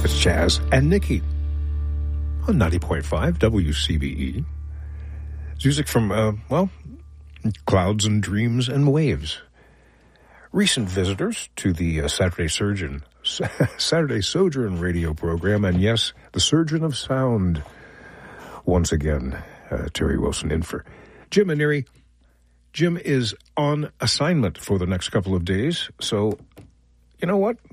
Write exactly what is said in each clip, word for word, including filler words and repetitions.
It's Chaz and Nikki on ninety point five W C B E. It's music from, uh, well, Clouds and Dreams and Waves. Recent visitors to the uh, Saturday Surgeon, Saturday Sojourn radio program, and yes, the Surgeon of Sound. Once again, uh, Terry Wilson in for Jim and Neri. Jim is on assignment for the next couple of days, so you know what?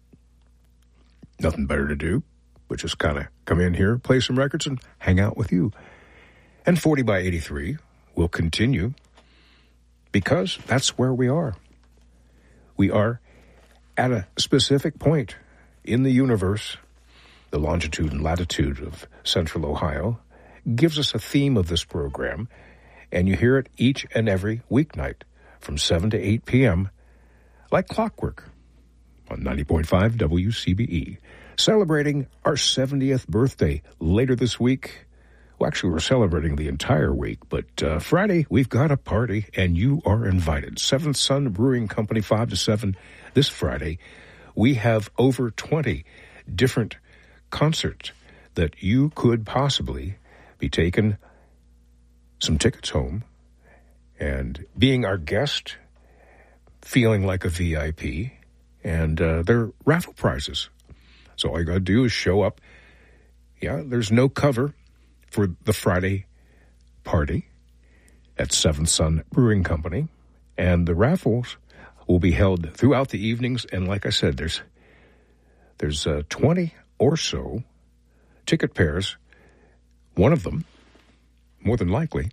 Nothing better to do, but just kind of come in here, play some records, and hang out with you. And forty by eighty-three will continue because that's where we are. We are at a specific point in the universe. The longitude and latitude of Central Ohio gives us a theme of this program, and you hear it each and every weeknight from seven to eight p.m. like clockwork on ninety point five W C B E. Celebrating our seventieth birthday later this week. Well, actually, we're celebrating the entire week, but uh, Friday, we've got a party, and you are invited. Seventh Sun Brewing Company, five to seven this Friday. We have over twenty different concerts that you could possibly be taking some tickets home and being our guest, feeling like a V I P, and uh, they're raffle prizes. So all you got to do is show up. Yeah, there's no cover for the Friday party at Seventh Sun Brewing Company, and the raffles will be held throughout the evenings. And like I said, there's there's uh, twenty or so ticket pairs. One of them, more than likely,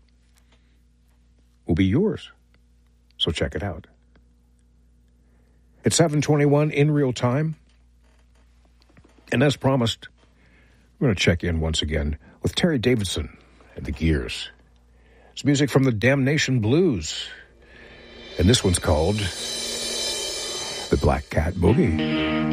will be yours. So check it out. It's seven twenty-one in real time. And as promised, we're going to check in once again with Terry Davidson and the Gears. It's music from the Damnation Blues. And this one's called The Black Cat Boogie.